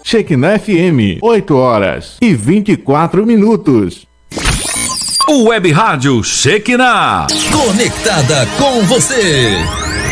Shekinah FM, 8h24. O Web Rádio Shekinah, conectada com você.